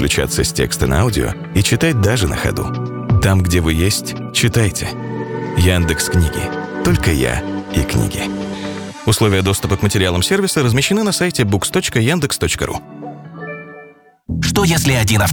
переключаться с текста на аудио и читать даже на ходу. Там, где вы есть, читайте. Яндекс.Книги. Только я и книги. Условия доступа к материалам сервиса размещены на сайте books.yandex.ru. Что если один автомобиль